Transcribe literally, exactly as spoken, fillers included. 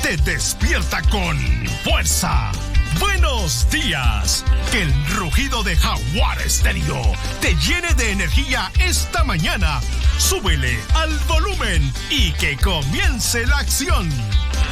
te despierta con fuerza. Buenos días. Que el rugido de Jaguar Estéreo te llene de energía esta mañana. Súbele al volumen y que comience la acción.